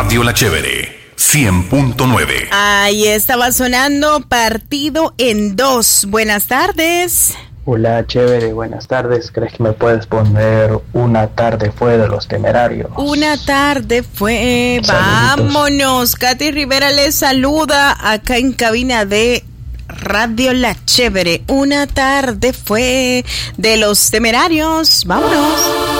Radio La Chévere 100.9. Ahí estaba sonando Partido en Dos. Buenas tardes. Hola, chévere, buenas tardes. ¿Crees que me puedes poner Una tarde fue de Los Temerarios? Una tarde fue. Saluditos. Vámonos. Katy Rivera les saluda acá en cabina de Radio La Chévere. Una tarde fue de Los Temerarios. Vámonos.